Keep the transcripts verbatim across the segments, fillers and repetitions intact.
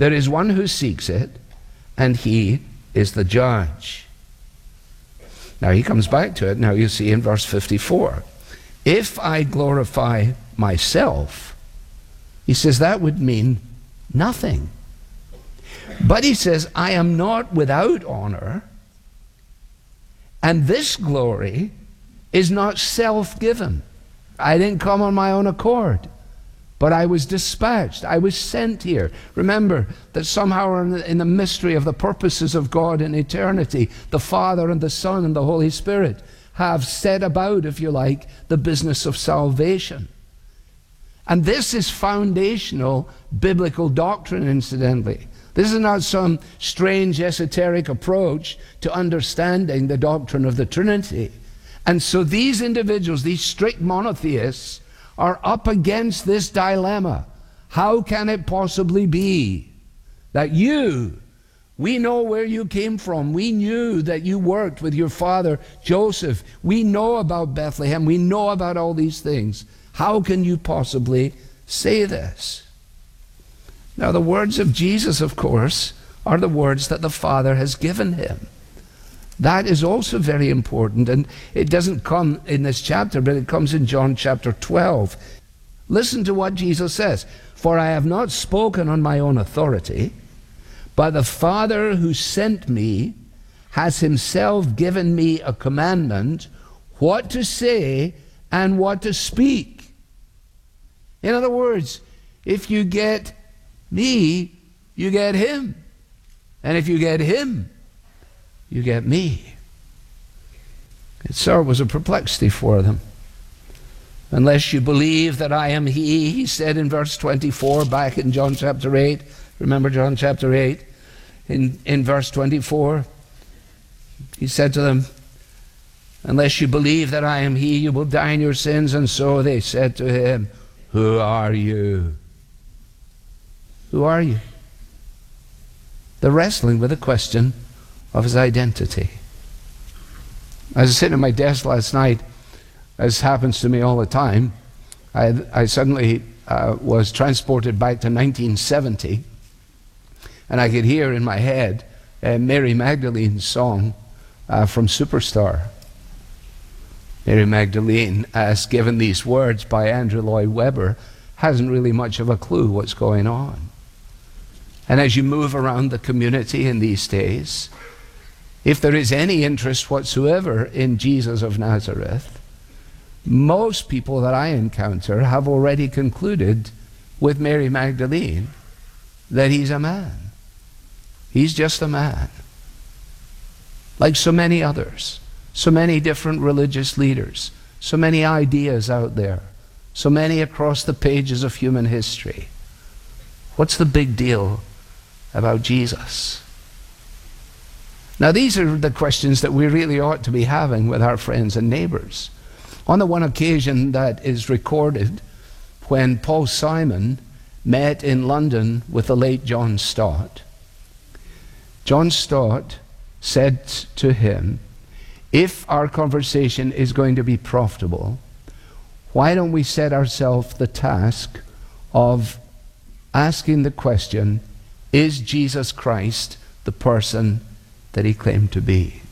There is one who seeks it, and he is the judge. Now he comes back to it. Now you see in verse fifty-four, if I glorify myself, he says that would mean nothing. But he says, I am not without honor, and this glory is not self-given. I didn't come on my own accord, but I was dispatched. I was sent here. Remember that somehow in the, in the mystery of the purposes of God in eternity, the Father and the Son and the Holy Spirit have set about, if you like, the business of salvation. And this is foundational biblical doctrine, incidentally. This is not some strange esoteric approach to understanding the doctrine of the Trinity. And so these individuals, these strict monotheists, are up against this dilemma. How can it possibly be that you, we know where you came from. We knew that you worked with your father Joseph. We know about Bethlehem. We know about all these things. How can you possibly say this? Now, the words of Jesus, of course, are the words that the Father has given him. That is also very important, and it doesn't come in this chapter, but it comes in John chapter twelve. Listen to what Jesus says. For I have not spoken on my own authority, but the Father who sent me has himself given me a commandment what to say and what to speak. In other words, if you get me, you get him. And if you get him, you get me. And so it was a perplexity for them. Unless you believe that I am he, he said in verse twenty-four, back in John chapter eight. Remember John chapter eight? In, in verse twenty-four, he said to them, unless you believe that I am he, you will die in your sins. And so they said to him, who are you? Who are you? They're wrestling with the question of his identity. I was sitting at my desk last night, as happens to me all the time. I, I suddenly uh, was transported back to nineteen seventy, and I could hear in my head uh, Mary Magdalene's song uh, from Superstar. Mary Magdalene, as given these words by Andrew Lloyd Webber, hasn't really much of a clue what's going on. And as you move around the community in these days, if there is any interest whatsoever in Jesus of Nazareth, most people that I encounter have already concluded with Mary Magdalene that he's a man. He's just a man. Like so many others, so many different religious leaders, so many ideas out there, so many across the pages of human history. What's the big deal about Jesus? Now, these are the questions that we really ought to be having with our friends and neighbors. On the one occasion that is recorded, when Paul Simon met in London with the late John Stott, John Stott said to him, if our conversation is going to be profitable, why don't we set ourselves the task of asking the question, is Jesus Christ the person that he claimed to be?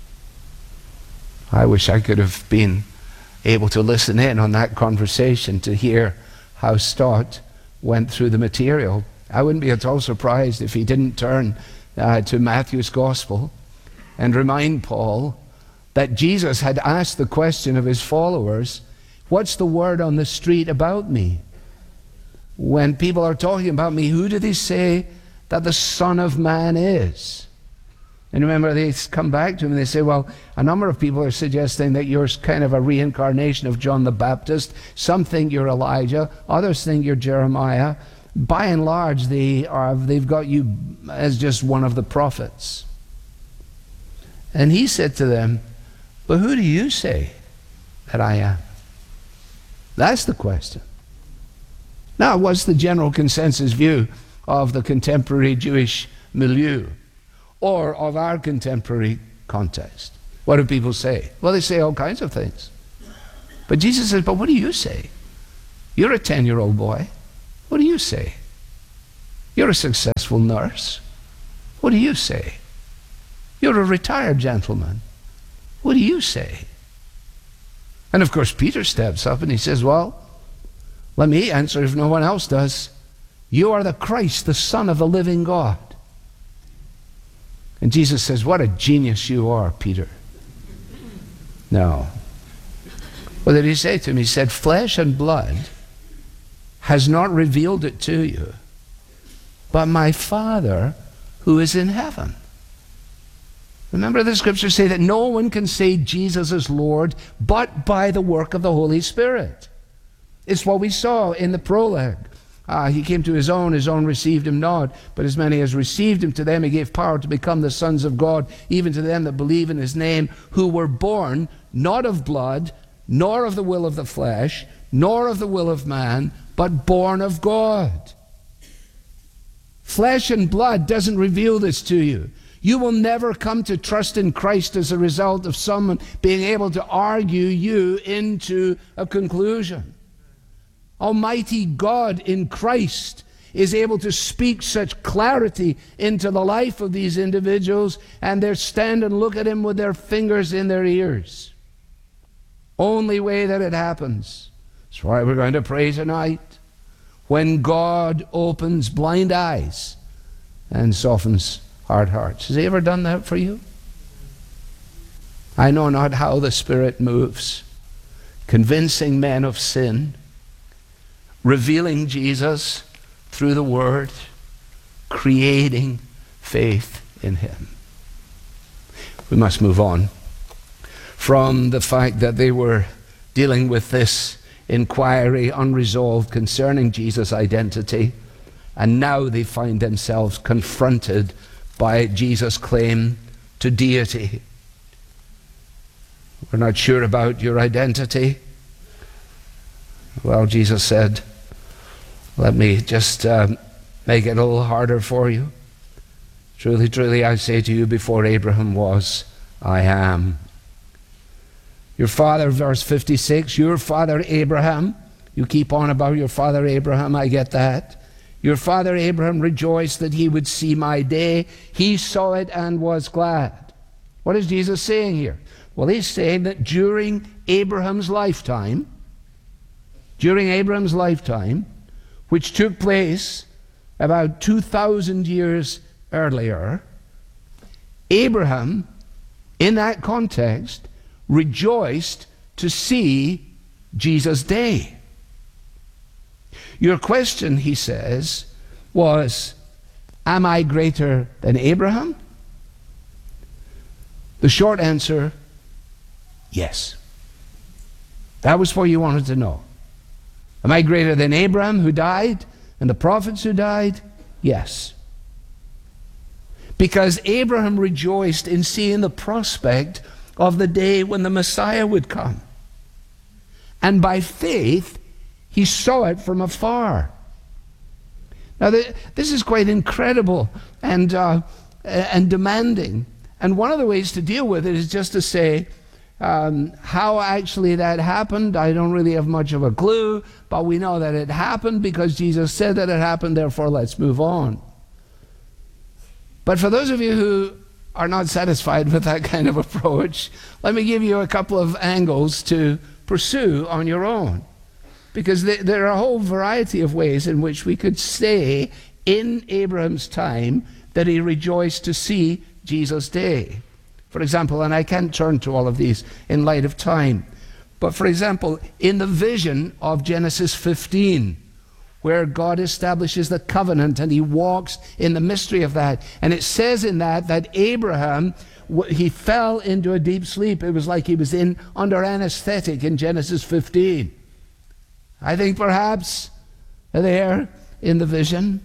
I wish I could have been able to listen in on that conversation to hear how Stott went through the material. I wouldn't be at all surprised if he didn't turn uh, to Matthew's Gospel and remind Paul that Jesus had asked the question of his followers, what's the word on the street about me? When people are talking about me, who do they say that the Son of Man is? And remember, they come back to him and they say, well, a number of people are suggesting that you're kind of a reincarnation of John the Baptist. Some think you're Elijah. Others think you're Jeremiah. By and large, they are, they've got you as just one of the prophets. And he said to them, but who do you say that I am? That's the question. Now, what's the general consensus view of the contemporary Jewish milieu, or of our contemporary context? What do people say? Well, they say all kinds of things. But Jesus says, but what do you say? You're a ten-year-old boy. What do you say? You're a successful nurse. What do you say? You're a retired gentleman. What do you say? And of course, Peter steps up and he says, well, let me answer if no one else does. You are the Christ, the Son of the living God. And Jesus says, what a genius you are, Peter. No. What did he say to him? He said, flesh and blood has not revealed it to you, but my Father who is in heaven. Remember, the scriptures say that no one can say Jesus is Lord but by the work of the Holy Spirit. It's what we saw in the prologue. Uh, he came to his own, his own received him not, but as many as received him, to them he gave power to become the sons of God, even to them that believe in his name, who were born not of blood, nor of the will of the flesh, nor of the will of man, but born of God. Flesh and blood doesn't reveal this to you. You will never come to trust in Christ as a result of someone being able to argue you into a conclusion. Almighty God in Christ is able to speak such clarity into the life of these individuals, and they stand and look at him with their fingers in their ears. Only way that it happens. That's why we're going to pray tonight. When God opens blind eyes and softens hard hearts. Has he ever done that for you? I know not how the Spirit moves, convincing men of sin, revealing Jesus through the Word, creating faith in him. We must move on from the fact that they were dealing with this inquiry unresolved concerning Jesus' identity, and now they find themselves confronted by Jesus' claim to deity. We're not sure about your identity. Well, Jesus said, let me just um, make it a little harder for you. Truly, truly, I say to you, before Abraham was, I am. Your father, verse fifty-six, your father Abraham, you keep on about your father Abraham, I get that. Your father Abraham rejoiced that he would see my day. He saw it and was glad. What is Jesus saying here? Well, he's saying that during Abraham's lifetime, during Abraham's lifetime, which took place about two thousand years earlier, Abraham, in that context, rejoiced to see Jesus' day. Your question, he says, was, am I greater than Abraham? The short answer, yes. That was what you wanted to know. Am I greater than Abraham who died and the prophets who died? Yes. Because Abraham rejoiced in seeing the prospect of the day when the Messiah would come. And by faith, he saw it from afar. Now, the, this is quite incredible and, uh, and demanding. And one of the ways to deal with it is just to say, um, how actually that happened, I don't really have much of a clue, but we know that it happened because Jesus said that it happened, therefore let's move on. But for those of you who are not satisfied with that kind of approach, let me give you a couple of angles to pursue on your own. Because there are a whole variety of ways in which we could say in Abraham's time that he rejoiced to see Jesus' day. For example, and I can't turn to all of these in light of time, but for example, in the vision of Genesis fifteen, where God establishes the covenant and he walks in the mystery of that. And it says in that that Abraham, he fell into a deep sleep. It was like he was in under anesthetic in Genesis fifteen. I think perhaps there in the vision,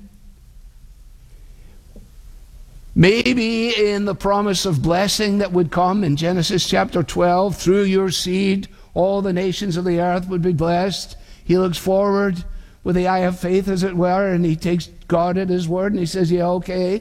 maybe in the promise of blessing that would come in Genesis chapter twelve, through your seed, all the nations of the earth would be blessed. He looks forward with the eye of faith, as it were, and he takes God at his word and he says, yeah, okay.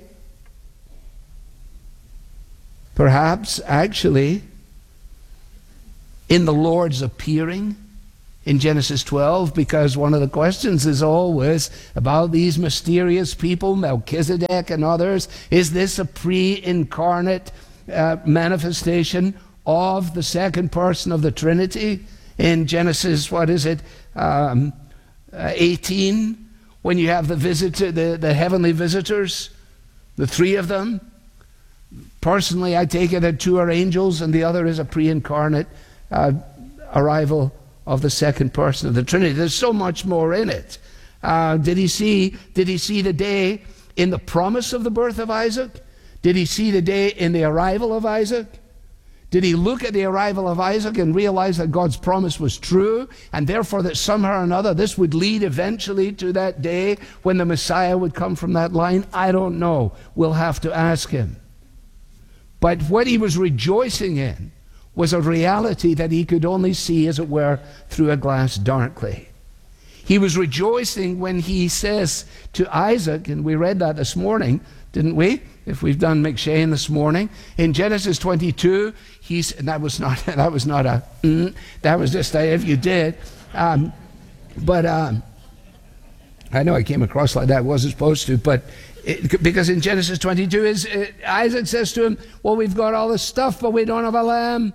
Perhaps, actually, in the Lord's appearing in Genesis twelve, because one of the questions is always about these mysterious people, Melchizedek and others. Is this a pre-incarnate uh, manifestation of the second person of the Trinity? In Genesis, what is it, um, uh, eighteen, when you have the visitor, the, the heavenly visitors, the three of them. Personally, I take it that two are angels and the other is a pre-incarnate uh, arrival of the second person of the Trinity. There's so much more in it. Uh, did he see, did he see the day in the promise of the birth of Isaac? Did he see the day in the arrival of Isaac? Did he look at the arrival of Isaac and realize that God's promise was true, and therefore that somehow or another this would lead eventually to that day when the Messiah would come from that line? I don't know. We'll have to ask him. But what he was rejoicing in was a reality that he could only see, as it were, through a glass darkly. He was rejoicing when he says to Isaac, and we read that this morning, didn't we? If we've done McShane this morning, in Genesis twenty-two, he's, and that was not that was not a mm, that was just a, if you did, um, but um, I know I came across like that, wasn't supposed to, but it, because in Genesis twenty-two, is uh, Isaac says to him, "Well, we've got all this stuff, but we don't have a lamb.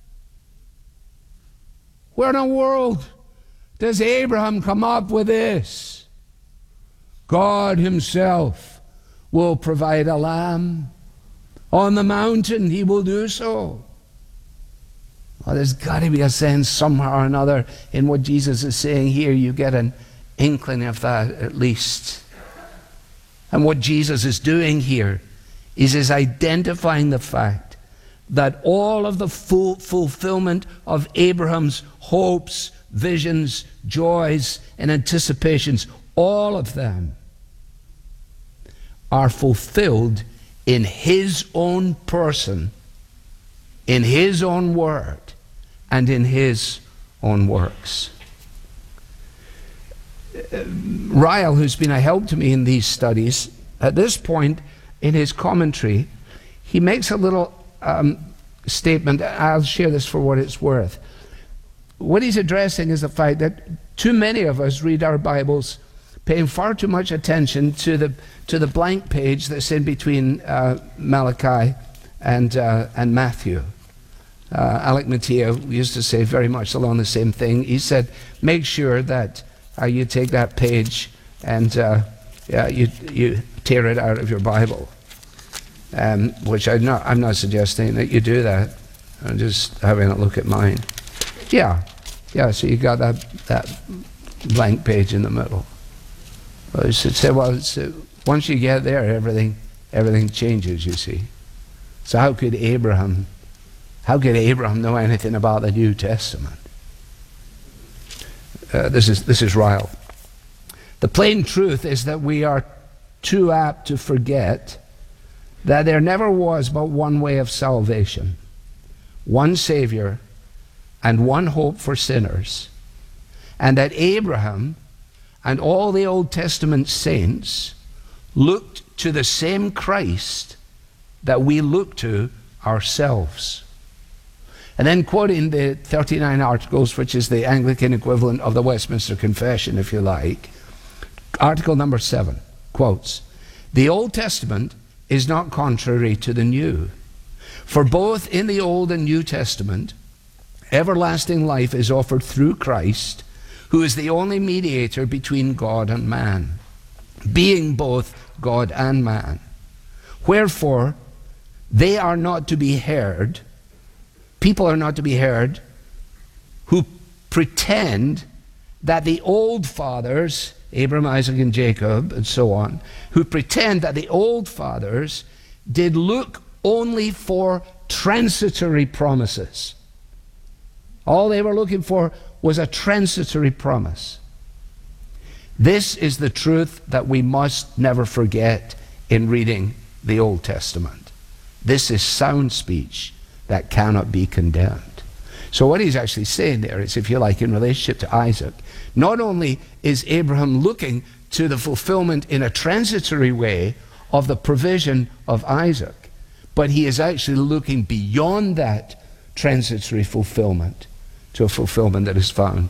Where in the world does Abraham come up with this? God himself will provide a lamb. On the mountain he will do so." Well, there's got to be a sense somehow or another in what Jesus is saying here. You get an inkling of that at least. And what Jesus is doing here is is identifying the fact that all of the full fulfillment of Abraham's hopes, visions, joys, and anticipations, all of them are fulfilled in his own person, in his own word, and in his own works. Uh, Ryle, who's been a help to me in these studies, at this point in his commentary, he makes a little um, statement. I'll share this for what it's worth. What he's addressing is the fact that too many of us read our Bibles paying far too much attention to the to the blank page that's in between uh, Malachi and uh, and Matthew. Uh, Alec Mattia used to say very much along the same thing. He said, make sure that uh, you take that page and uh, yeah, you you tear it out of your Bible. Um, which I'm not I'm not suggesting that you do that. I'm just having a look at mine. Yeah, yeah. So you got that that blank page in the middle. Well, he said, well, it's, uh, once you get there, everything everything changes. You see. So how could Abraham, how could Abraham know anything about the New Testament? Uh, this is this is Ryle. The plain truth is that we are too apt to forget that there never was but one way of salvation, one Savior, and one hope for sinners, and that Abraham and all the Old Testament saints looked to the same Christ that we look to ourselves. And then quoting the thirty-nine Articles, which is the Anglican equivalent of the Westminster Confession, if you like, Article number seven quotes, "The Old Testament is not contrary to the New, for both in the Old and New Testament, everlasting life is offered through Christ, who is the only mediator between God and man, being both God and man. Wherefore, they are not to be heard, people are not to be heard, who pretend that the old fathers, Abraham, Isaac, and Jacob, and so on, who pretend that the old fathers did look only for transitory promises. All they were looking for was a transitory promise. This is the truth that we must never forget in reading the Old Testament. This is sound speech that cannot be condemned." So what he's actually saying there is, if you like, in relationship to Isaac, not only is Abraham looking to the fulfillment in a transitory way of the provision of Isaac, but he is actually looking beyond that transitory fulfillment to a fulfillment that is found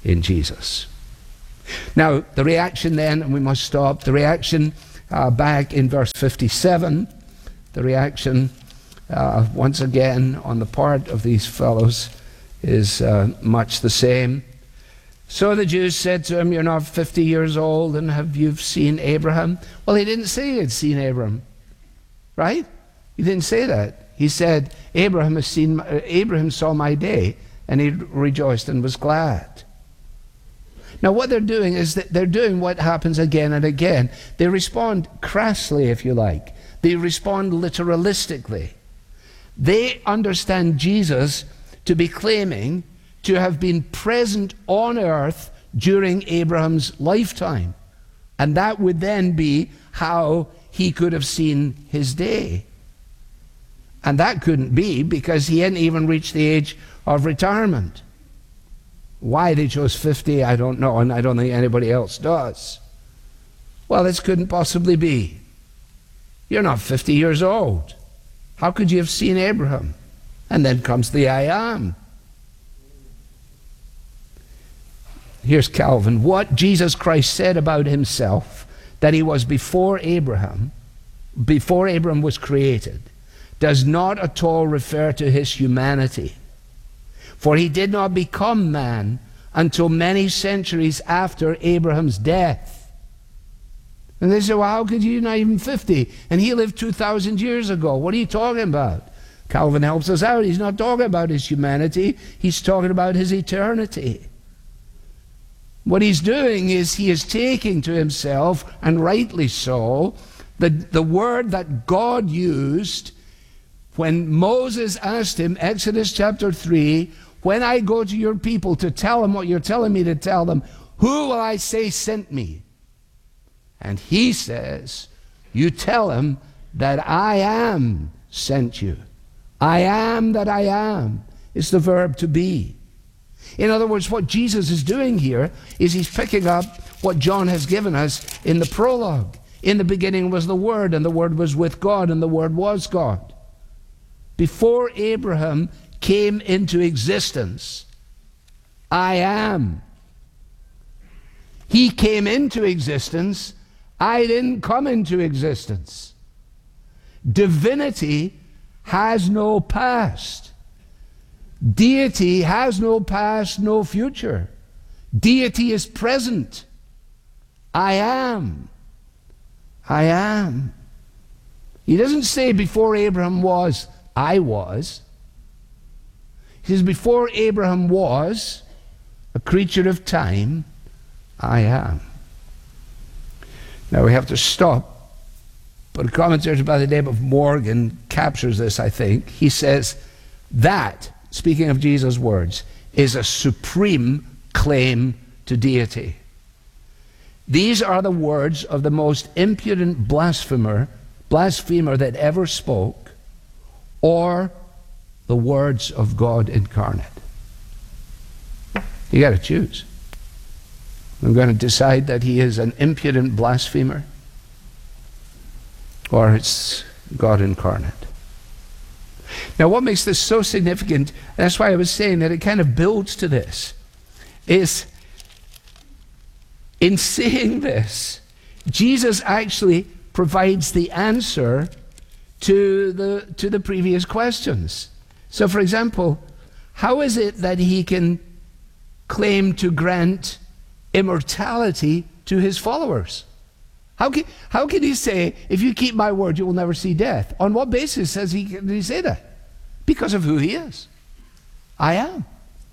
in Jesus. Now, the reaction then, and we must stop, the reaction uh, back in verse fifty-seven, the reaction uh, once again on the part of these fellows is uh, much the same. So the Jews said to him, "You're not fifty years old, and have you seen Abraham?" Well, he didn't say he had seen Abraham, right? He didn't say that. He said, Abraham has seen, uh, Abraham saw my day, and he rejoiced and was glad. Now what they're doing is that they're doing what happens again and again. They respond crassly, if you like. They respond literalistically. They understand Jesus to be claiming to have been present on earth during Abraham's lifetime. And that would then be how he could have seen his day. And that couldn't be because he hadn't even reached the age of retirement. Why they chose fifty, I don't know, and I don't think anybody else does. Well, this couldn't possibly be. You're not fifty years old. How could you have seen Abraham? And then comes the I am. Here's Calvin. What Jesus Christ said about himself, that he was before Abraham, before Abraham was created, does not at all refer to his humanity. For he did not become man until many centuries after Abraham's death. And they say, well, how could you not even fifty? And he lived two thousand years ago. What are you talking about? Calvin helps us out. He's not talking about his humanity. He's talking about his eternity. What he's doing is he is taking to himself, and rightly so, the, the word that God used when Moses asked him, Exodus chapter three, when I go to your people to tell them what you're telling me to tell them, who will I say sent me? And he says, you tell him that I am sent you. I am that I am. It's the verb to be. In other words, what Jesus is doing here is he's picking up what John has given us in the prologue. In the beginning was the Word, and the Word was with God, and the Word was God. Before Abraham came into existence, I am. He came into existence. I didn't come into existence. Divinity has no past. Deity has no past, no future. Deity is present. I am. I am. He doesn't say before Abraham was, I was. He says before Abraham was a creature of time, I am. Now we have to stop, but a commentator by the name of Morgan captures this, I think. He says that, speaking of Jesus' words, is a supreme claim to deity. These are the words of the most impudent blasphemer, blasphemer that ever spoke, or the words of God incarnate. You got to choose. I'm going to decide that he is an impudent blasphemer, or it's God incarnate. Now, what makes this so significant, that's why I was saying that it kind of builds to this, is in saying this, Jesus actually provides the answer to the, to the previous questions. So, for example, how is it that he can claim to grant immortality to his followers? How can, how can he say, if you keep my word, you will never see death? On what basis does he, did he say that? Because of who he is. I am.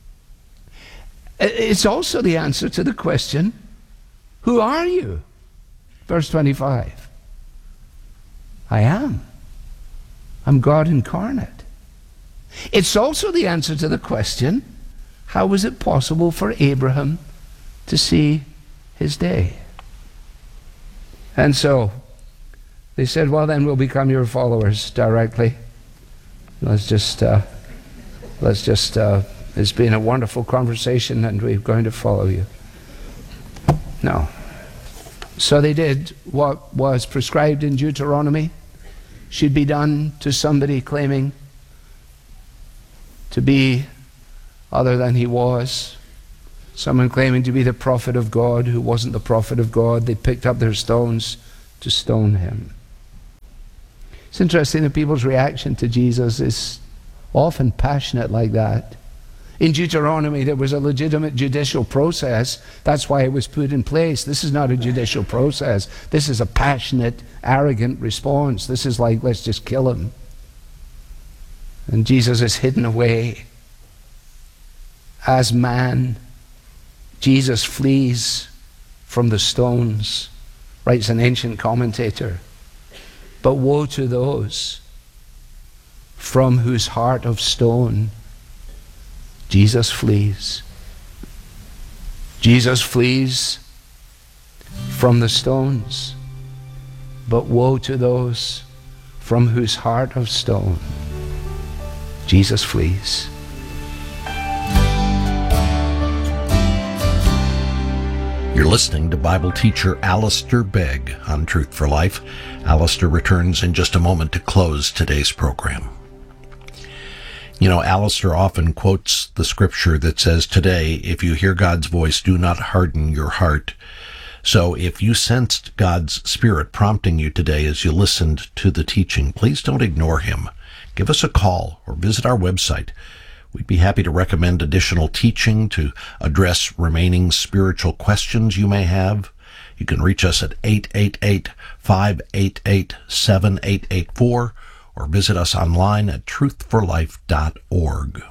It's also the answer to the question, who are you? Verse twenty-five. I am. I'm God incarnate. It's also the answer to the question, how was it possible for Abraham to see his day? And so they said, well, then we'll become your followers directly. Let's just, uh, let's just, uh, it's been a wonderful conversation and we're going to follow you. No. So they did what was prescribed in Deuteronomy should be done to somebody claiming to be other than he was. Someone claiming to be the prophet of God who wasn't the prophet of God. They picked up their stones to stone him. It's interesting that people's reaction to Jesus is often passionate like that. In Deuteronomy, there was a legitimate judicial process. That's why it was put in place. This is not a judicial process. This is a passionate, arrogant response. This is like, let's just kill him. And Jesus is hidden away as man. Jesus flees from the stones, writes an ancient commentator. But woe to those from whose heart of stone Jesus flees. Jesus flees from the stones, but woe to those from whose heart of stone Jesus flees. You're listening to Bible teacher Alistair Begg on Truth for Life. Alistair returns in just a moment to close today's program. You know, Alistair often quotes the scripture that says, today, if you hear God's voice, do not harden your heart. So if you sensed God's Spirit prompting you today as you listened to the teaching, please don't ignore him. Give us a call or visit our website. We'd be happy to recommend additional teaching to address remaining spiritual questions you may have. You can reach us at eight eight eight, five eight eight, seven eight eight four or visit us online at truth for life dot org.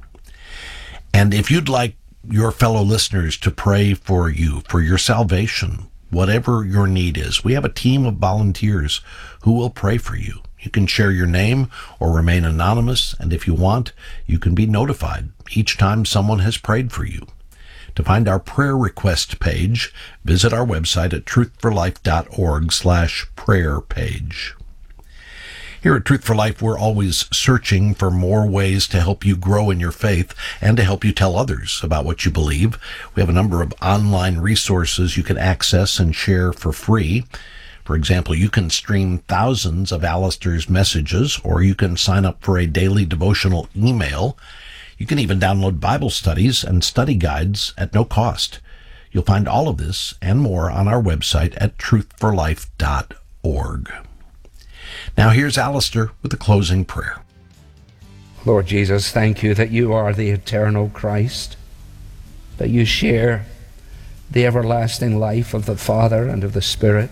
And if you'd like your fellow listeners to pray for you, for your salvation, whatever your need is, we have a team of volunteers who will pray for you. You can share your name or remain anonymous, and if you want, you can be notified each time someone has prayed for you. To find our prayer request page, visit our website at truth for life dot org slash prayer page. Here at Truth for Life, we're always searching for more ways to help you grow in your faith and to help you tell others about what you believe. We have a number of online resources you can access and share for free. For example, you can stream thousands of Alistair's messages, or you can sign up for a daily devotional email. You can even download Bible studies and study guides at no cost. You'll find all of this and more on our website at truth for life dot org. Now here's Alistair with a closing prayer. Lord Jesus, thank you that you are the eternal Christ, that you share the everlasting life of the Father and of the Spirit,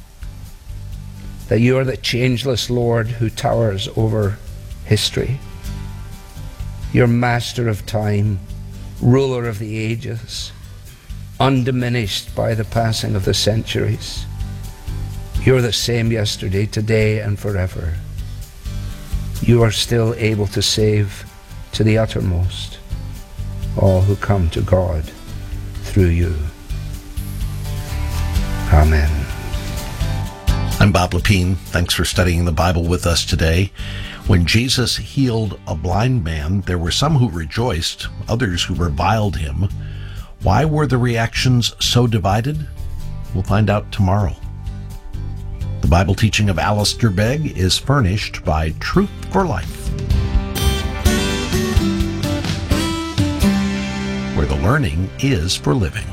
that you are the changeless Lord who towers over history. You're master of time, ruler of the ages, undiminished by the passing of the centuries. You're the same yesterday, today, and forever. You are still able to save to the uttermost all who come to God through you. Amen. I'm Bob Lepine. Thanks for studying the Bible with us today. When Jesus healed a blind man, there were some who rejoiced, others who reviled him. Why were the reactions so divided? We'll find out tomorrow. The Bible teaching of Alistair Begg is furnished by Truth for Life, where the learning is for living.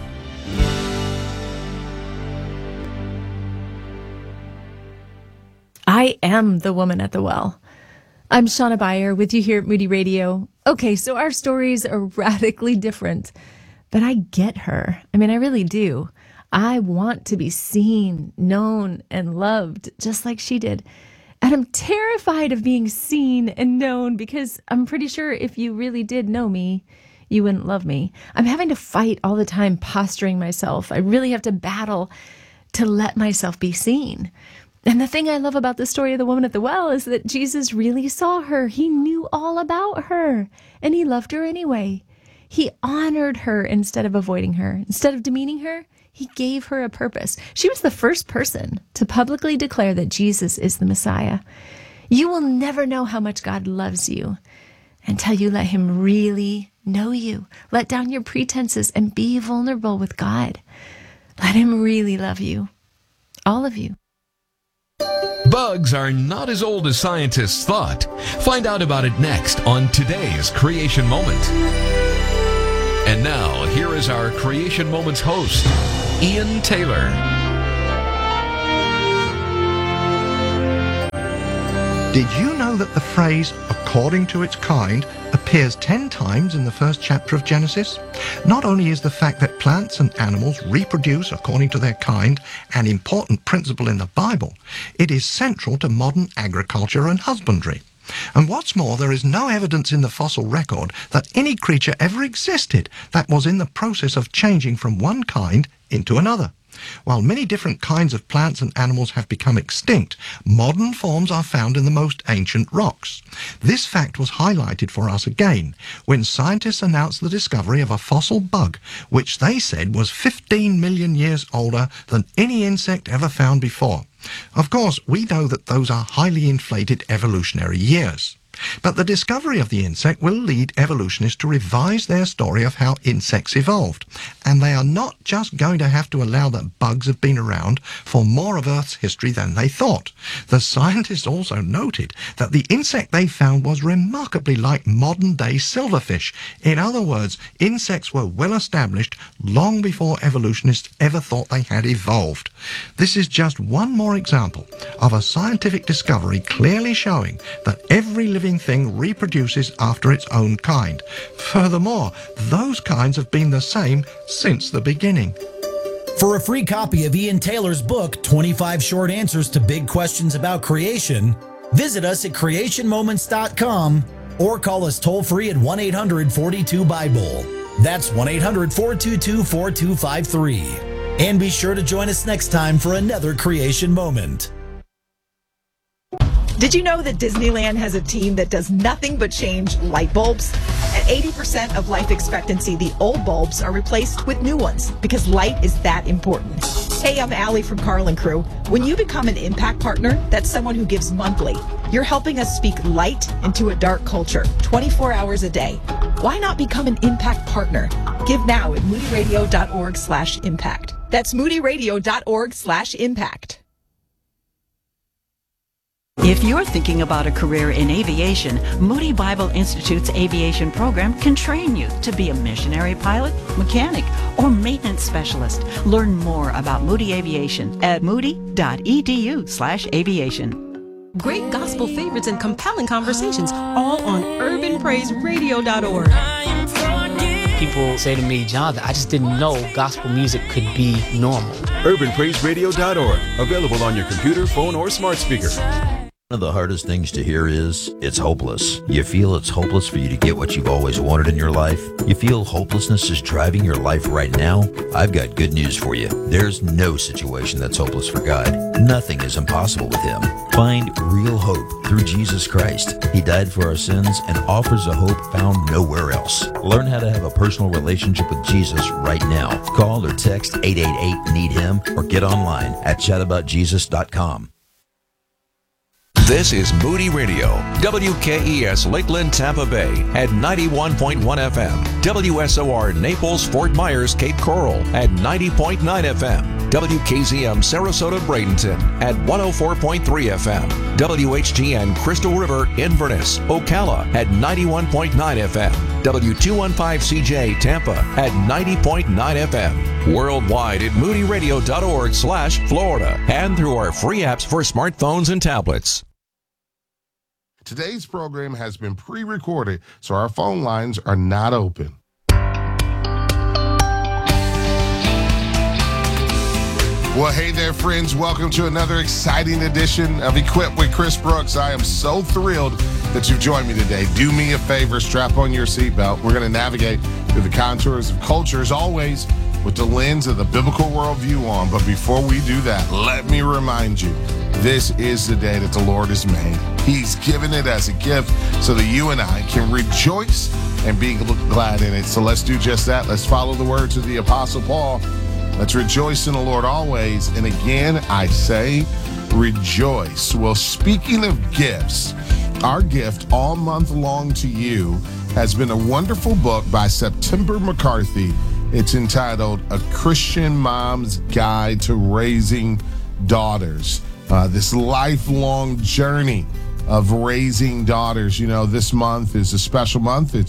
I am the woman at the well. I'm Shauna Beyer with you here at Moody Radio. Okay, so our stories are radically different, but I get her. I mean, I really do. I want to be seen, known, and loved just like she did. And I'm terrified of being seen and known because I'm pretty sure if you really did know me, you wouldn't love me. I'm having to fight all the time posturing myself. I really have to battle to let myself be seen. And the thing I love about the story of the woman at the well is that Jesus really saw her. He knew all about her, and he loved her anyway. He honored her instead of avoiding her. Instead of demeaning her, he gave her a purpose. She was the first person to publicly declare that Jesus is the Messiah. You will never know how much God loves you until you let him really know you. Let down your pretenses and be vulnerable with God. Let him really love you. All of you. Bugs are not as old as scientists thought. Find out about it next on today's Creation Moment. And And now, here is our Creation Moments host, Ian Taylor. Did you know that the phrase, according to its kind, appears ten times in the first chapter of Genesis? Not only is the fact that plants and animals reproduce according to their kind an important principle in the Bible, it is central to modern agriculture and husbandry. And what's more, there is no evidence in the fossil record that any creature ever existed that was in the process of changing from one kind into another. While many different kinds of plants and animals have become extinct, modern forms are found in the most ancient rocks. This fact was highlighted for us again when scientists announced the discovery of a fossil bug, which they said was fifteen million years older than any insect ever found before. Of course, we know that those are highly inflated evolutionary years. But the discovery of the insect will lead evolutionists to revise their story of how insects evolved. And they are not just going to have to allow that bugs have been around for more of Earth's history than they thought. The scientists also noted that the insect they found was remarkably like modern-day silverfish. In other words, insects were well established long before evolutionists ever thought they had evolved. This is just one more example of a scientific discovery clearly showing that every living thing reproduces after its own kind. Furthermore, those kinds have been the same since the beginning. For a free copy of Ian Taylor's book, twenty-five Short Answers to Big Questions About Creation, visit us at creation moments dot com or call us toll-free at one eight hundred, four two, Bible. That's one eight hundred, four two two, four two five three. And be sure to join us next time for another Creation Moment. Did you know that Disneyland has a team that does nothing but change light bulbs? At eighty percent of life expectancy, the old bulbs are replaced with new ones because light is that important. Hey, I'm Allie from Carl and Crew. When you become an Impact Partner, that's someone who gives monthly. You're helping us speak light into a dark culture, twenty-four hours a day. Why not become an Impact Partner? Give now at moody radio dot org slash impact. That's moody radio dot org slash impact. If you're thinking about a career in aviation, Moody Bible Institute's aviation program can train you to be a missionary pilot, mechanic, or maintenance specialist. Learn more about Moody Aviation at moody dot e d u slash aviation. Great gospel favorites and compelling conversations, all on urban praise radio dot org. People say to me, Jonathan, I just didn't know gospel music could be normal. urban praise radio dot org, available on your computer, phone, or smart speaker. One of the hardest things to hear is, it's hopeless. You feel it's hopeless for you to get what you've always wanted in your life? You feel hopelessness is driving your life right now? I've got good news for you. There's no situation that's hopeless for God. Nothing is impossible with Him. Find real hope through Jesus Christ. He died for our sins and offers a hope found nowhere else. Learn how to have a personal relationship with Jesus right now. Call or text eight eight eight, need him or get online at chat about jesus dot com. This is Moody Radio, W K E S Lakeland, Tampa Bay at ninety-one point one F M, W S O R Naples, Fort Myers, Cape Coral at ninety point nine F M, W K Z M Sarasota, Bradenton at one oh four point three F M, W H G N Crystal River, Inverness, Ocala at ninety-one point nine F M, W two fifteen C J Tampa at ninety point nine F M, worldwide at moody radio dot org slash Florida and through our free apps for smartphones and tablets. Today's program has been pre-recorded, so our phone lines are not open. Well, hey there, friends. Welcome to another exciting edition of Equipped with Chris Brooks. I am so thrilled that you've joined me today. Do me a favor, strap on your seatbelt. We're going to navigate through the contours of culture, as always, with the lens of the biblical worldview on. But before we do that, let me remind you, this is the day that the Lord has made. He's given it as a gift so that you and I can rejoice and be glad in it. So let's do just that. Let's follow the words of the Apostle Paul. Let's rejoice in the Lord always. And again, I say rejoice. Well, speaking of gifts, our gift all month long to you has been a wonderful book by September McCarthy. It's entitled A Christian Mom's Guide to Raising Daughters. Uh, this lifelong journey of raising daughters. You know, this month is a special month. It's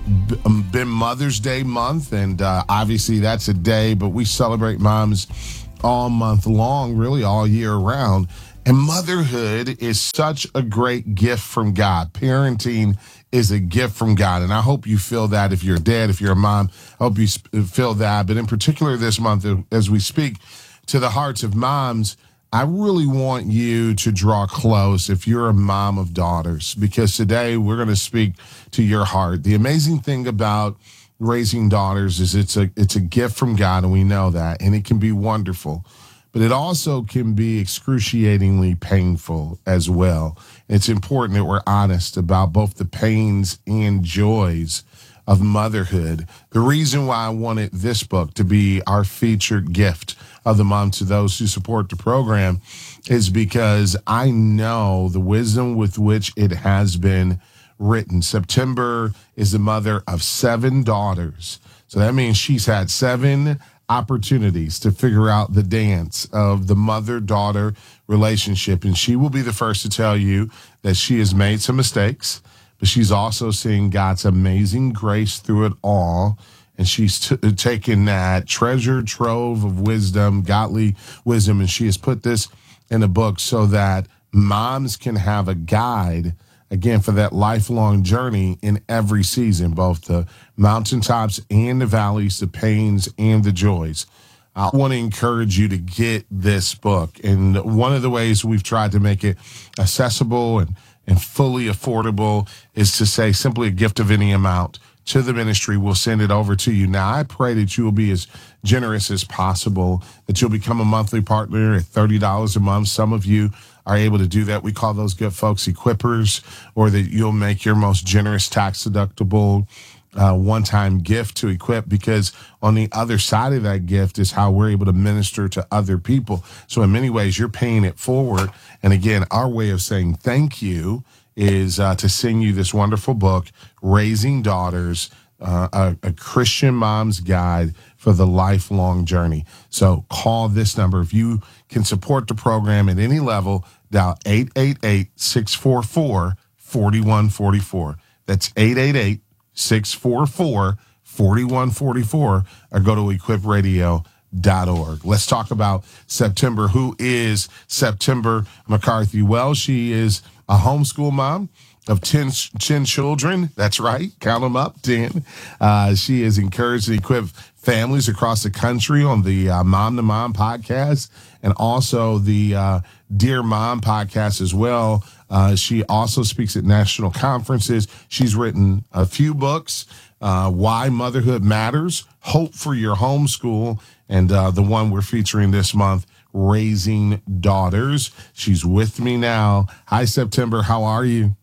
been Mother's Day month, and uh, obviously that's a day, but we celebrate moms all month long, really all year round. And motherhood is such a great gift from God. Parenting is a gift from God, and I hope you feel that if you're a dad, if you're a mom, I hope you feel that. But in particular this month, as we speak to the hearts of moms, I really want you to draw close if you're a mom of daughters, because today we're going to speak to your heart. The amazing thing about raising daughters is it's a it's a gift from God, and we know that, and it can be wonderful, but it also can be excruciatingly painful as well. It's important that we're honest about both the pains and joys of motherhood. The reason why I wanted this book to be our featured gift of the month to those who support the program is because I know the wisdom with which it has been written. September is the mother of seven daughters. So that means she's had seven opportunities to figure out the dance of the mother-daughter relationship. And she will be the first to tell you that she has made some mistakes, but she's also seeing God's amazing grace through it all. And she's t- taken that treasure trove of wisdom, godly wisdom, and she has put this in a book so that moms can have a guide, again, for that lifelong journey in every season, both the mountaintops and the valleys, the pains and the joys. I want to encourage you to get this book. And one of the ways we've tried to make it accessible and, and fully affordable is to say simply a gift of any amount to the ministry. We'll send it over to you. Now, I pray that you will be as generous as possible, that you'll become a monthly partner at thirty dollars a month. Some of you are able to do that. We call those good folks equippers, or that you'll make your most generous tax-deductible uh, one-time gift to Equip, because on the other side of that gift is how we're able to minister to other people. So in many ways, you're paying it forward. And again, our way of saying thank you is uh, to send you this wonderful book, Raising Daughters, uh, a, a Christian Mom's Guide for the Lifelong Journey. So call this number. If you can support the program at any level, dial eight eight eight, six four four, four one four four. That's eight eight eight, six four four, four one four four, or go to equip radio dot org. Let's talk about September. Who is September McCarthy? Well, she is a homeschool mom of ten, ten children. That's right. Count them up, ten. Uh, she has encouraged and equipped families across the country on the uh, Mom to Mom podcast, and also the uh, Dear Mom podcast as well. Uh, she also speaks at national conferences. She's written a few books, uh, Why Motherhood Matters, Hope for Your Homeschool, and uh, the one we're featuring this month, Raising Daughters. She's with me now. Hi, September. How are you?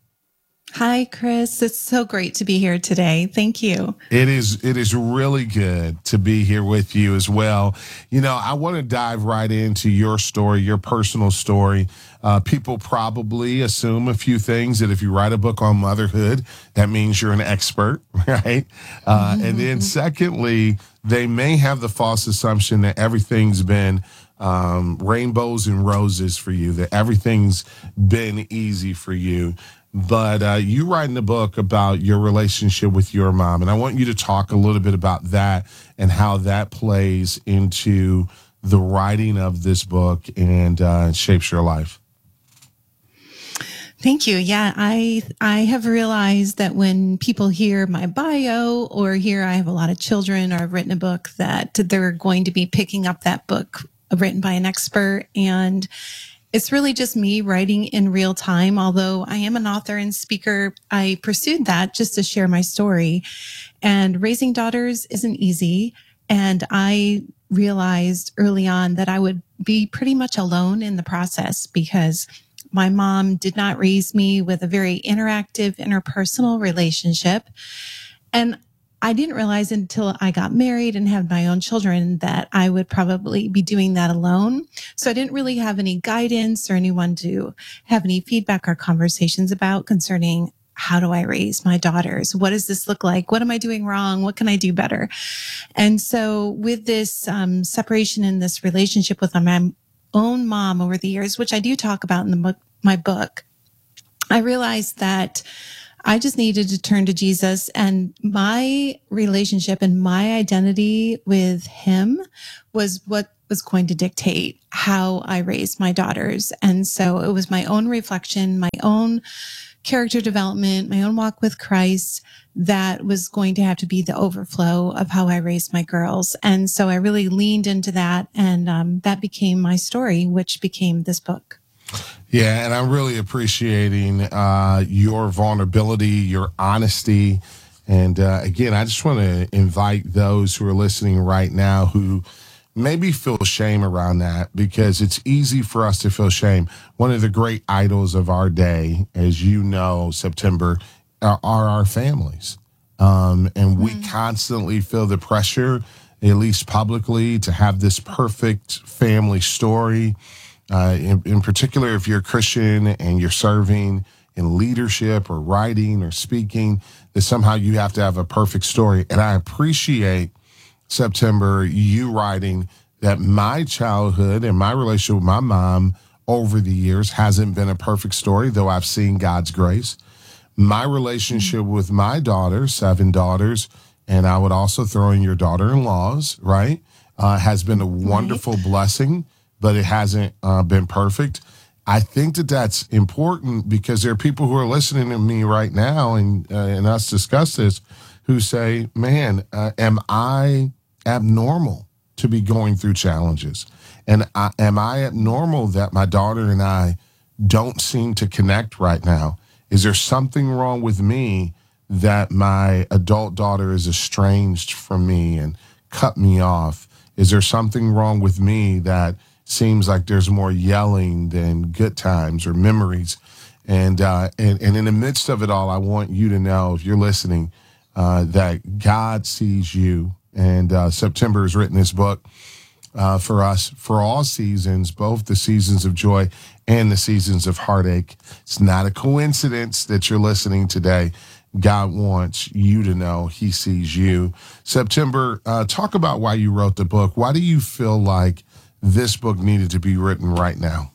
Hi, Chris. It's so great to be here today. Thank you. It is, it is really good to be here with you as well. You know, I want to dive right into your story, your personal story. Uh, people probably assume a few things, that if you write a book on motherhood, that means you're an expert, right? Uh, mm-hmm. And then secondly, they may have the false assumption that everything's been um, rainbows and roses for you, that everything's been easy for you. But uh, you writing a book about your relationship with your mom, and I want you to talk a little bit about that and how that plays into the writing of this book and uh, shapes your life. Thank you. Yeah, I I have realized that when people hear my bio or hear I have a lot of children or I've written a book, that they're going to be picking up that book written by an expert. And it's really just me writing in real time. Although I am an author and speaker, I pursued that just to share my story. And raising daughters isn't easy. And I realized early on that I would be pretty much alone in the process, because my mom did not raise me with a very interactive, interpersonal relationship. And I didn't realize until I got married and had my own children that I would probably be doing that alone. So I didn't really have any guidance or anyone to have any feedback or conversations about concerning how do I raise my daughters? What does this look like? What am I doing wrong? What can I do better? And so with this um, separation in this relationship with my own mom over the years, which I do talk about in the book, my book, I realized that I just needed to turn to Jesus, and my relationship and my identity with him was what was going to dictate how I raised my daughters. And so it was my own reflection, my own character development, my own walk with Christ that was going to have to be the overflow of how I raised my girls. And so I really leaned into that, and um, that became my story, which became this book. Yeah, and I'm really appreciating uh, your vulnerability, your honesty. And uh, again, I just want to invite those who are listening right now who maybe feel shame around that, because it's easy for us to feel shame. One of the great idols of our day, as you know, September, are, are our families. Um, and we mm. constantly feel the pressure, at least publicly, to have this perfect family story. Uh, in, in particular, if you're a Christian and you're serving in leadership or writing or speaking, that somehow you have to have a perfect story. And I appreciate, September, you writing that my childhood and my relationship with my mom over the years hasn't been a perfect story, though I've seen God's grace. My relationship mm-hmm. with my daughters, seven daughters, and I would also throw in your daughter-in-laws, right, uh, has been a wonderful right. blessing, but it hasn't uh, been perfect. I think that that's important because there are people who are listening to me right now and, uh, and us discuss this who say, man, uh, am I abnormal to be going through challenges? And I, am I abnormal that my daughter and I don't seem to connect right now? Is there something wrong with me that my adult daughter is estranged from me and cut me off? Is there something wrong with me that seems like there's more yelling than good times or memories? And, uh, and, and in the midst of it all, I want you to know, if you're listening, uh, that God sees you. And uh, September has written this book uh, for us for all seasons, both the seasons of joy and the seasons of heartache. It's not a coincidence that you're listening today. God wants you to know he sees you. September, uh, talk about why you wrote the book. Why do you feel like this book needed to be written right now?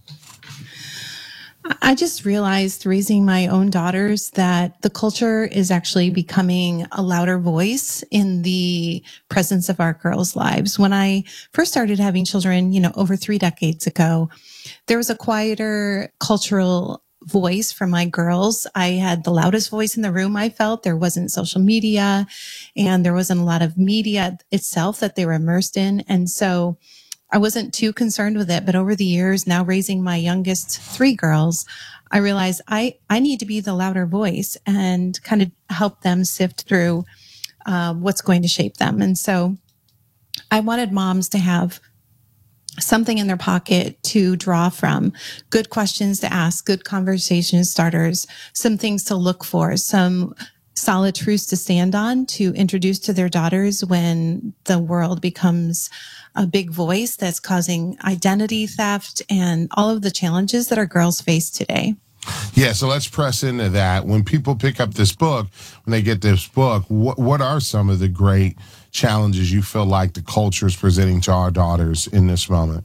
I just realized raising my own daughters that the culture is actually becoming a louder voice in the presence of our girls' lives. When I first started having children, you know, over three decades ago, there was a quieter cultural voice for my girls. I had the loudest voice in the room. I felt there wasn't social media and there wasn't a lot of media itself that they were immersed in. And so I wasn't too concerned with it, but over the years, now raising my youngest three girls, I realized I, I need to be the louder voice and kind of help them sift through uh, what's going to shape them. And so I wanted moms to have something in their pocket to draw from, good questions to ask, good conversation starters, some things to look for, some solid truths to stand on to introduce to their daughters when the world becomes a big voice that's causing identity theft and all of the challenges that our girls face today. Yeah, so let's press into that. When people pick up this book, when they get this book, what what are some of the great challenges you feel like the culture is presenting to our daughters in this moment?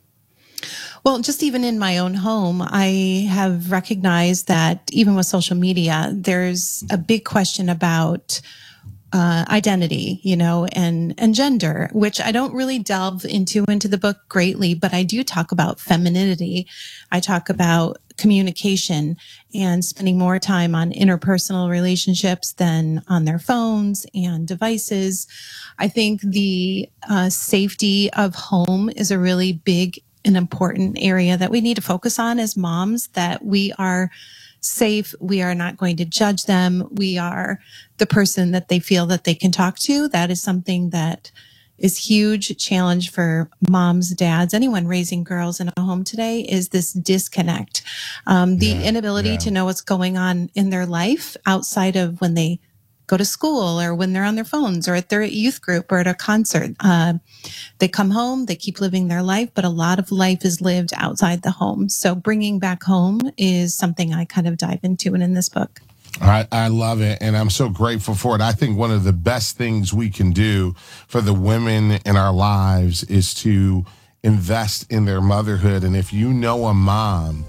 Well, just even in my own home, I have recognized that even with social media, there's a big question about uh, identity, you know, and, and gender, which I don't really delve into into the book greatly, but I do talk about femininity. I talk about communication and spending more time on interpersonal relationships than on their phones and devices. I think the uh, safety of home is a really big an important area that we need to focus on as moms, that we are safe. We are not going to judge them. We are the person that they feel that they can talk to. That is something that is huge challenge for moms, dads, anyone raising girls in a home today, is this disconnect. Um, the yeah, inability yeah. to know what's going on in their life outside of when they go to school or when they're on their phones or at their youth group or at a concert. Uh, they come home, they keep living their life, but a lot of life is lived outside the home. So bringing back home is something I kind of dive into and in this book. I, I love it, and I'm so grateful for it. I think one of the best things we can do for the women in our lives is to invest in their motherhood. And if you know a mom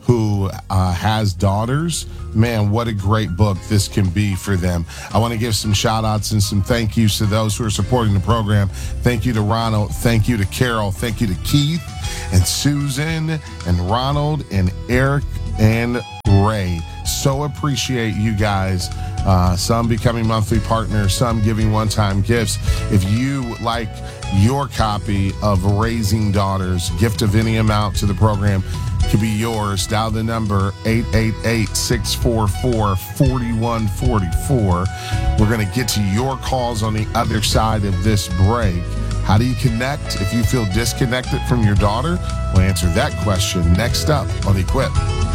who uh, has daughters, man, what a great book this can be for them. I want to give some shout outs and some thank yous to those who are supporting the program. Thank you to Ronald. Thank you to Carol. Thank you to Keith and Susan and Ronald and Eric and Ray. So appreciate you guys. Uh, some becoming monthly partners, some giving one-time gifts. If you like your copy of Raising Daughters, gift of any amount to the program could be yours. Dial the number eight eight eight, six four four, four one four four. We're going to get to your calls on the other side of this break. How do you connect if you feel disconnected from your daughter? We'll answer that question next up on Equip.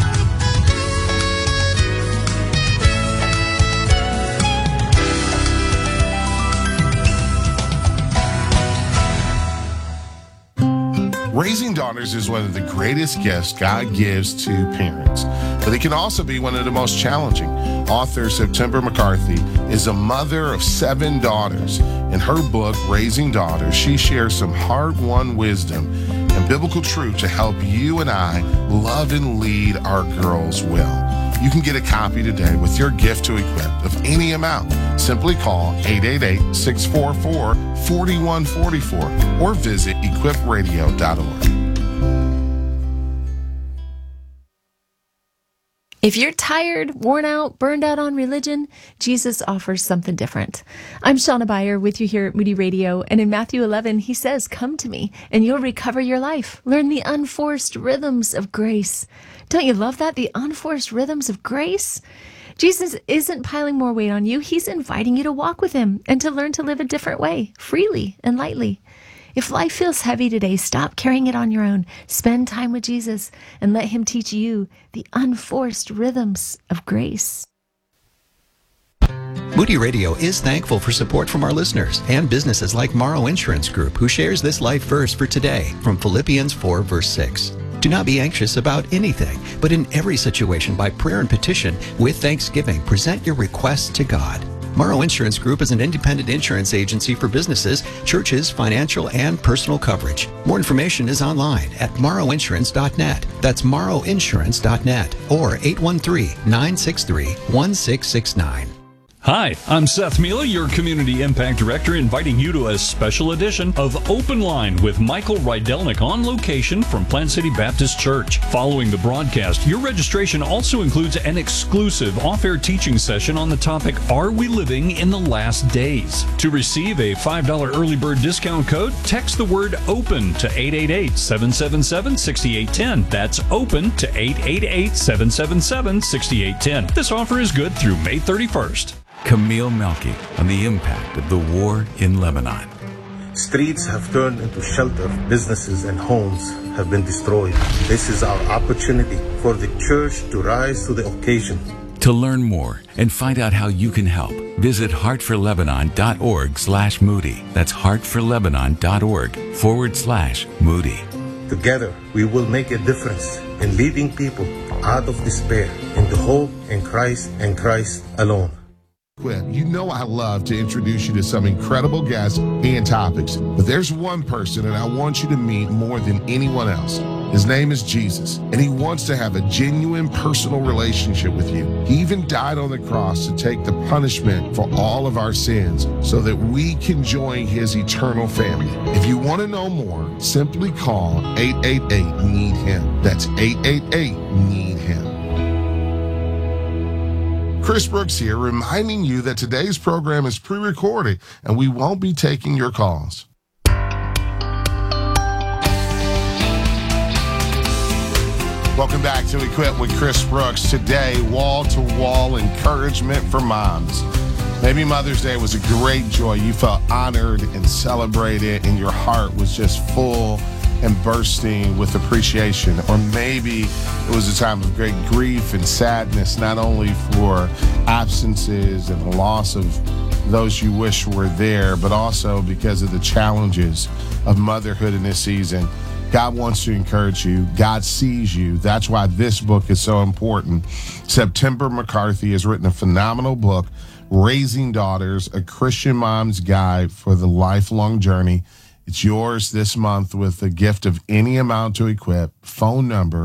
Raising daughters is one of the greatest gifts God gives to parents, but it can also be one of the most challenging. Author September McCarthy is a mother of seven daughters. In her book, Raising Daughters, she shares some hard-won wisdom and biblical truth to help you and I love and lead our girls well. You can get a copy today with your gift to Equip of any amount. Simply call eight eight eight, six four four, four one four four or visit equip radio dot org. If you're tired, worn out, burned out on religion, Jesus offers something different. I'm Shauna Beyer with you here at Moody Radio, and in Matthew eleven, he says, "Come to me, and you'll recover your life. Learn the unforced rhythms of grace." Don't you love that? The unforced rhythms of grace? Jesus isn't piling more weight on you. He's inviting you to walk with him and to learn to live a different way, freely and lightly. If life feels heavy today, stop carrying it on your own. Spend time with Jesus and let him teach you the unforced rhythms of grace. Moody Radio is thankful for support from our listeners and businesses like Morrow Insurance Group, who shares this life verse for today from Philippians four, verse six. Do not be anxious about anything, but in every situation, by prayer and petition, with thanksgiving, present your requests to God. Morrow Insurance Group is an independent insurance agency for businesses, churches, financial, and personal coverage. More information is online at morrow insurance dot net. That's morrow insurance dot net or eight one three, nine six three, one six six nine. Hi, I'm Seth Mila, your Community Impact Director, inviting you to a special edition of Open Line with Michael Rydelnik on location from Plant City Baptist Church. Following the broadcast, your registration also includes an exclusive off-air teaching session on the topic, Are We Living in the Last Days? To receive a five dollars early bird discount code, text the word OPEN to eight eight eight, seven seven seven, six eight one zero. That's OPEN to eight eight eight, seven seven seven, six eight one zero. This offer is good through May thirty-first. Camille Melki on the impact of the war in Lebanon. Streets have turned into shelter. Businesses and homes have been destroyed. This is our opportunity for the church to rise to the occasion. To learn more and find out how you can help, visit heartforlebanon.org slash Moody. That's heartforlebanon.org forward slash Moody. Together, we will make a difference in leading people out of despair into hope in Christ and Christ alone. You know I love to introduce you to some incredible guests and topics, but there's one person and I want you to meet more than anyone else. His name is Jesus, and he wants to have a genuine personal relationship with you. He even died on the cross to take the punishment for all of our sins so that we can join his eternal family. If you want to know more, simply call eight eight eight, need him. That's eight eight eight, need him. Chris Brooks here, reminding you that today's program is pre-recorded and we won't be taking your calls. Welcome back to Equip with Chris Brooks. Today, wall-to-wall encouragement for moms. Maybe Mother's Day was a great joy. You felt honored and celebrated and your heart was just full and bursting with appreciation. Or maybe it was a time of great grief and sadness, not only for absences and the loss of those you wish were there, but also because of the challenges of motherhood in this season. God wants to encourage you. God sees you. That's why this book is so important. September McCarthy has written a phenomenal book, Raising Daughters, a Christian mom's guide for the lifelong journey. It's yours this month with a gift of any amount to Equip. Phone number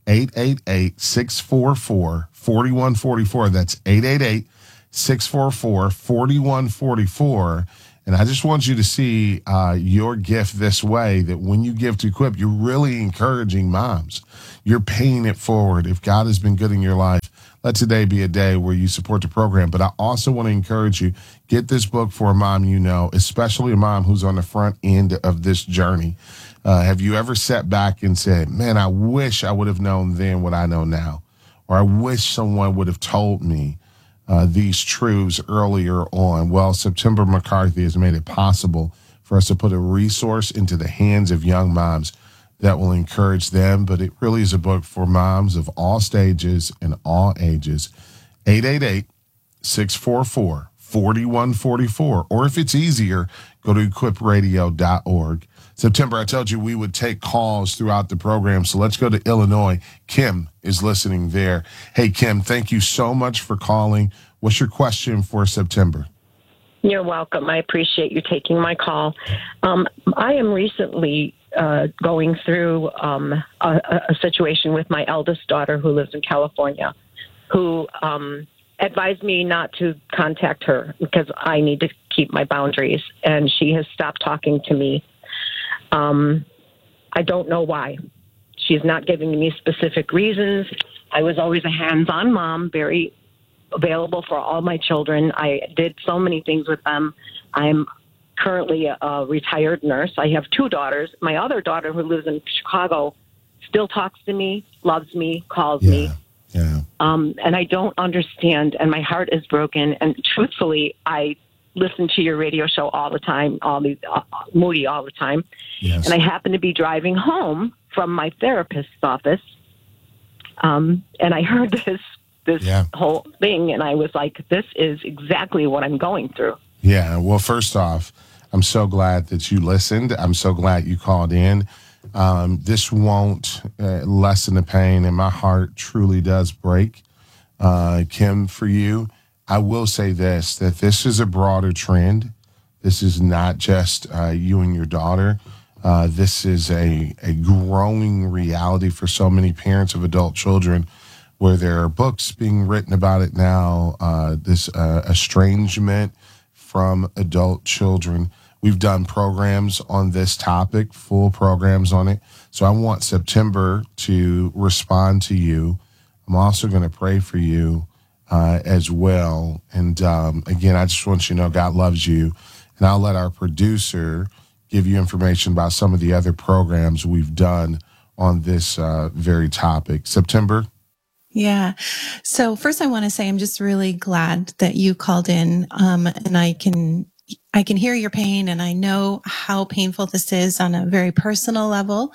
eight eight eight, six four four, four one four four. That's eight eight eight, six four four, four one four four. And I just want you to see uh, your gift this way, that when you give to Equip, you're really encouraging moms. You're paying it forward. If God has been good in your life, let today be a day where you support the program. But I also want to encourage you, get this book for a mom you know, especially a mom who's on the front end of this journey. Uh, have you ever sat back and said, man, I wish I would have known then what I know now? Or I wish someone would have told me uh, these truths earlier on. Well, September McCarthy has made it possible for us to put a resource into the hands of young moms that will encourage them. But it really is a book for moms of all stages and all ages. eight eight eight, six four four, four one four four. Or if it's easier, go to equip radio dot org. September, I told you we would take calls throughout the program, so let's go to Illinois. Kim is listening there. Hey, Kim, thank you so much for calling. What's your question for September? You're welcome. I appreciate you taking my call. Um, I am recently uh, going through um, a, a situation with my eldest daughter who lives in California, who um, advised me not to contact her because I need to keep my boundaries, and she has stopped talking to me. Um, I don't know why. She's not giving me specific reasons. I was always a hands-on mom, very available for all my children. I did so many things with them. I'm currently a, a retired nurse. I have two daughters. My other daughter, who lives in Chicago, still talks to me, loves me, calls yeah, me. Yeah. Um, and I don't understand, and my heart is broken. And truthfully, I listen to your radio show all the time, all the uh, Moody all the time. Yes. And I happen to be driving home from my therapist's office, um, and I heard this this yeah. whole thing, and I was like, this is exactly what I'm going through. Yeah, well, first off, I'm so glad that you listened. I'm so glad you called in. Um, this won't uh, lessen the pain, and my heart truly does break, uh, Kim, for you. I will say this, that this is a broader trend. This is not just uh, you and your daughter. Uh, this is a, a growing reality for so many parents of adult children, where there are books being written about it now, uh, this uh, estrangement from adult children. We've done programs on this topic, full programs on it. So I want September to respond to you. I'm also going to pray for you uh, as well. And um, again, I just want you to know God loves you. And I'll let our producer give you information about some of the other programs we've done on this uh, very topic. September? Yeah. So first I want to say I'm just really glad that you called in, um, and I can I can hear your pain, and I know how painful this is on a very personal level.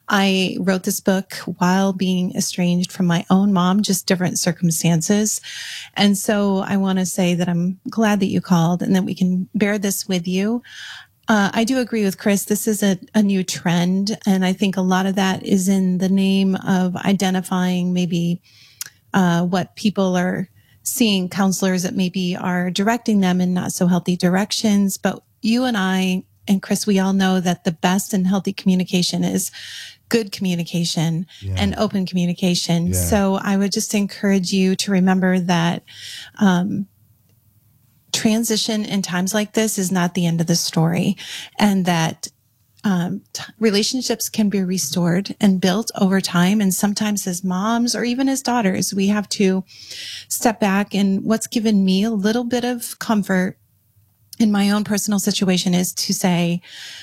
I wrote this book while being estranged from my own mom, just different circumstances. And so I want to say that I'm glad that you called and that we can bear this with you. Uh, I do agree with Chris. This is a, a new trend. And I think a lot of that is in the name of identifying maybe uh, what people are seeing, counselors that maybe are directing them in not so healthy directions. But you and I and Chris, we all know that the best and healthy communication is good communication yeah. and open communication. Yeah. So I would just encourage you to remember that um, transition in times like this is not the end of the story, and that um, t- relationships can be restored and built over time. And sometimes as moms or even as daughters, we have to step back. And what's given me a little bit of comfort in my own personal situation is to say,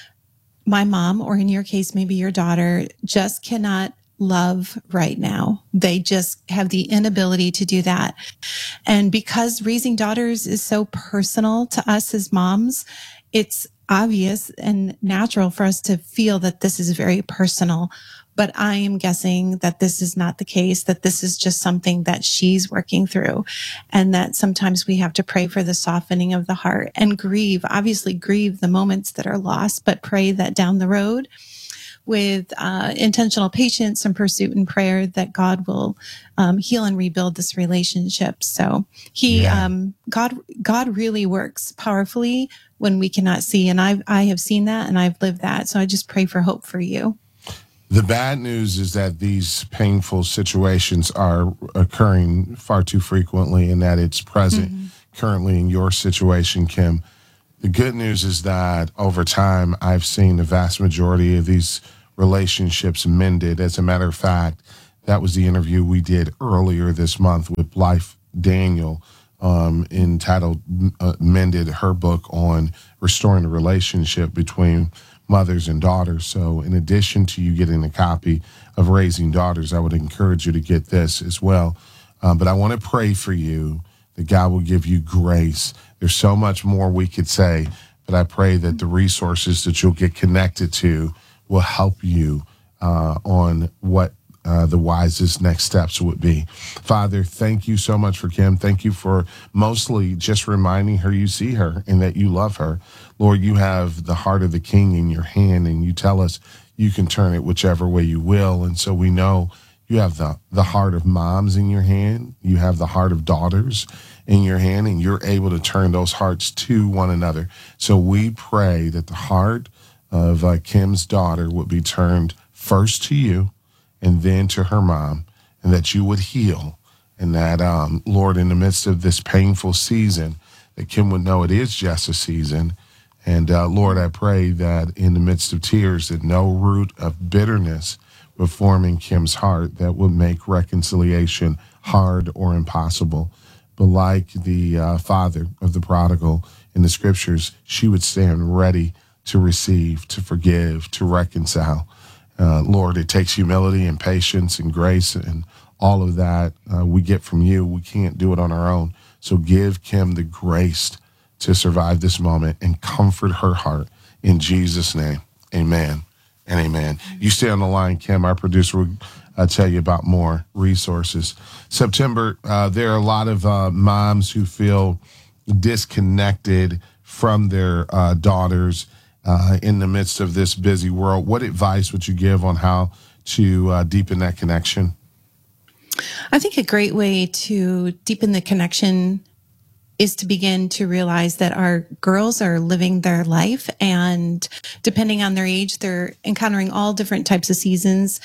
my mom, or in your case, maybe your daughter, just cannot love right now. They just have the inability to do that. And because raising daughters is so personal to us as moms, it's obvious and natural for us to feel that this is very personal. But I am guessing that this is not the case, that this is just something that she's working through, and that sometimes we have to pray for the softening of the heart and grieve, obviously grieve the moments that are lost, but pray that down the road with uh, intentional patience and pursuit and prayer that God will um, heal and rebuild this relationship. So he, yeah. um, God, God really works powerfully when we cannot see. And I've, I have seen that and I've lived that. So I just pray for hope for you. The bad news is that these painful situations are occurring far too frequently, and that it's present mm-hmm. currently in your situation, Kim. The good news is that over time, I've seen the vast majority of these relationships mended. As a matter of fact, that was the interview we did earlier this month with Blythe Daniel, um, entitled uh, Mended, her book on restoring the relationship between mothers and daughters. So in addition to you getting a copy of Raising Daughters, I would encourage you to get this as well. Um, but I want to pray for you that God will give you grace. There's so much more we could say, but I pray that the resources that you'll get connected to will help you uh, on what uh, the wisest next steps would be. Father, thank you so much for Kim. Thank you for mostly just reminding her you see her and that you love her. Lord, you have the heart of the King in your hand, and you tell us you can turn it whichever way you will. And so we know you have the, the heart of moms in your hand. You have the heart of daughters in your hand, and you're able to turn those hearts to one another. So we pray that the heart of uh, Kim's daughter would be turned first to you and then to her mom, and that you would heal. And that, um, Lord, in the midst of this painful season, that Kim would know it is just a season. And uh, Lord, I pray that in the midst of tears, that no root of bitterness would form in Kim's heart that would make reconciliation hard or impossible. But like the uh, father of the prodigal in the scriptures, she would stand ready to receive, to forgive, to reconcile. Uh, Lord, it takes humility and patience and grace, and all of that uh, we get from you. We can't do it on our own. So give Kim the grace to survive this moment and comfort her heart in Jesus' name. Amen and amen. You stay on the line, Kim. Our producer will uh, tell you about more resources. September, uh, there are a lot of uh, moms who feel disconnected from their uh, daughters uh, in the midst of this busy world. What advice would you give on how to uh, deepen that connection? I think a great way to deepen the connection is to begin to realize that our girls are living their life, and depending on their age, they're encountering all different types of seasons.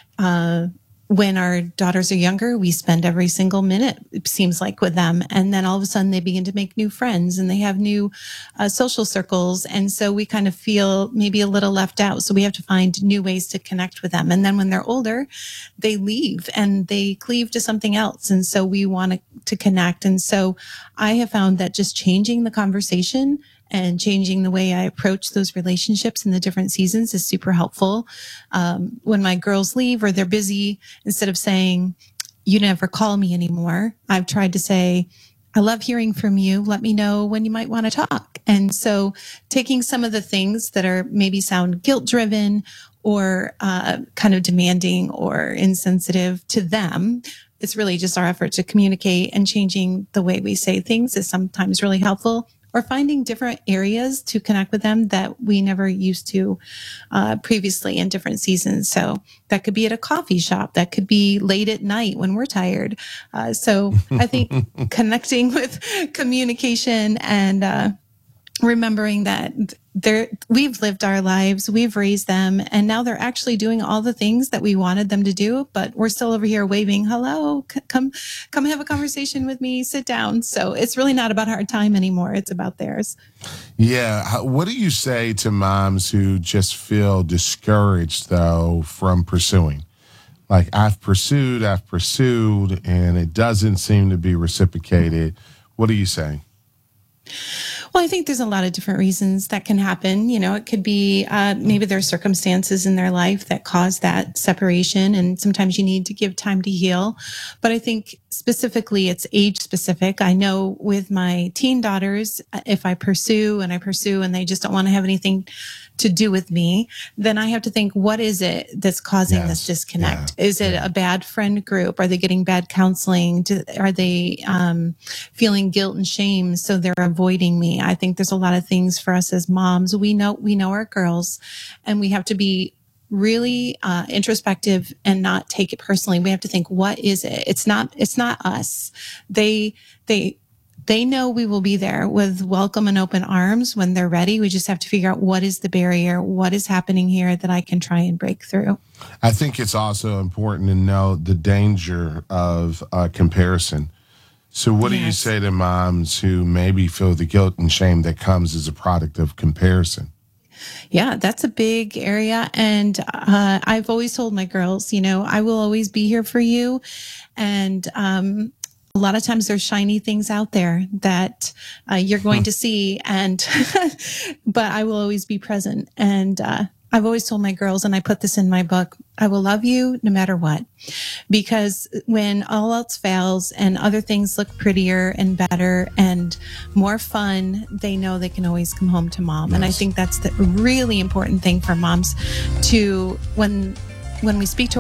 Uh, when our daughters are younger, we spend every single minute, it seems like, with them. And then all of a sudden they begin to make new friends and they have new uh, social circles. And so we kind of feel maybe a little left out. So we have to find new ways to connect with them. And then when they're older, they leave and they cleave to something else. And so we want to, to connect. And so I have found that just changing the conversation and changing the way I approach those relationships in the different seasons is super helpful. Um, when my girls leave or they're busy, instead of saying, you never call me anymore, I've tried to say, I love hearing from you. Let me know when you might want to talk. And so taking some of the things that are maybe sound guilt driven or uh, kind of demanding or insensitive to them, it's really just our effort to communicate, and changing the way we say things is sometimes really helpful. Or finding different areas to connect with them that we never used to uh, previously in different seasons. So that could be at a coffee shop. That could be late at night when we're tired. Uh, so I think connecting with communication and uh, remembering that they're, we've lived our lives, we've raised them, and now they're actually doing all the things that we wanted them to do, but we're still over here waving, hello, c- come, come have a conversation with me, sit down. So it's really not about our time anymore. It's about theirs. Yeah. What do you say to moms who just feel discouraged, though, from pursuing? Like, I've pursued, I've pursued, and it doesn't seem to be reciprocated. What do you say? Well, I think there's a lot of different reasons that can happen. You know, it could be uh, maybe there are circumstances in their life that cause that separation, and sometimes you need to give time to heal. But I think specifically it's age specific. I know with my teen daughters, if I pursue and I pursue and they just don't want to have anything to do with me, then I have to think, what is it that's causing yes. this disconnect? Yeah. Is it yeah. a bad friend group? Are they getting bad counseling? Do, are they um, feeling guilt and shame, so they're avoiding me? I think there's a lot of things for us as moms. We know, we know our girls, and we have to be really uh, introspective and not take it personally. We have to think, what is it? It's not, it's not us. They, they, they know we will be there with welcome and open arms when they're ready. We just have to figure out what is the barrier, what is happening here that I can try and break through. I think it's also important to know the danger of uh, comparison. So what yes. do you say to moms who maybe feel the guilt and shame that comes as a product of comparison? Yeah, that's a big area. And uh, I've always told my girls, you know, I will always be here for you. And um, a lot of times there's shiny things out there that uh, you're going to see. And but I will always be present. And uh, I've always told my girls, and I put this in my book, I will love you no matter what. Because when all else fails and other things look prettier and better and more fun, they know they can always come home to mom. Yes. And I think that's the really important thing for moms to, when when we speak to